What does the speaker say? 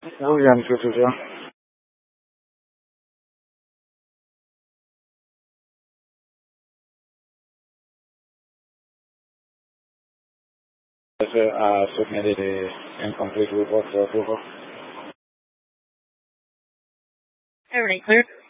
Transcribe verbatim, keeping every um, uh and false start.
William, this is yeah. Yes, sir, I submitted a incomplete report for approval. Everything clear?